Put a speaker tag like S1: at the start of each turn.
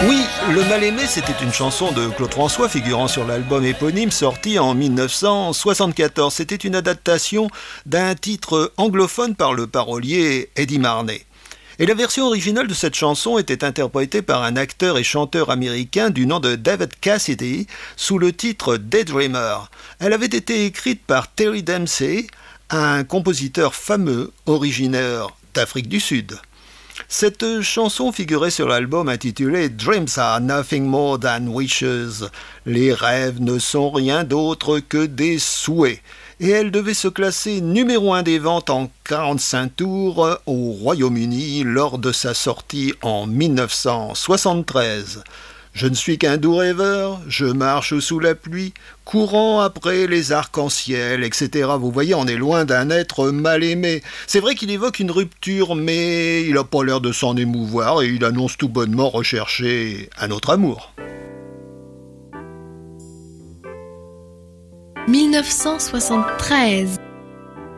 S1: Oui, Le Mal-Aimé, c'était une chanson de Claude François figurant sur l'album éponyme sorti en 1974. C'était une adaptation d'un titre anglophone par le parolier Eddie Marnay. Et la version originale de cette chanson était interprétée par un acteur et chanteur américain du nom de David Cassidy sous le titre Daydreamer. Elle avait été écrite par Terry Dempsey, un compositeur fameux originaire d'Afrique du Sud. Cette chanson figurait sur l'album intitulé Dreams are nothing more than wishes. Les rêves ne sont rien d'autre que des souhaits. Et elle devait se classer numéro 1 des ventes en 45 tours au Royaume-Uni lors de sa sortie en 1973. Je ne suis qu'un doux rêveur, je marche sous la pluie, courant après les arcs-en-ciel, etc. Vous voyez, on est loin d'un être mal aimé. C'est vrai qu'il évoque une rupture, mais il n'a pas l'air de s'en émouvoir et il annonce tout bonnement rechercher un autre amour.
S2: 1973